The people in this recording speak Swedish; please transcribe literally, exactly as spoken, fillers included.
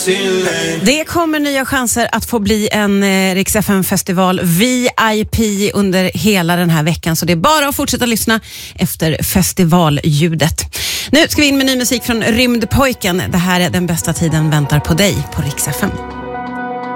Det kommer nya chanser att få bli en eh, Rix F M-festival V I P under hela den här veckan. Så det är bara att fortsätta lyssna efter festivalljudet. Nu ska vi in med ny musik från Rymdpojken. Det här är Den bästa tiden väntar på dig på Rix F M.